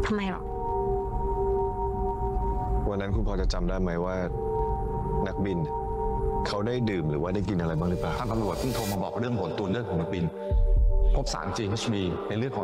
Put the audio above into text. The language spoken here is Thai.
ทำไมหรอวันนั้นคุณพอจะจำได้ไหมว่านักบินเขาได้ดื่มหรือว่าได้กินอะไรบ้างหรือเปล่าทางตำรวจเพิ่งโทรมาบอกเรื่องผลตรวจเลือดของนักบินพบสาร GHB ในเลือดของ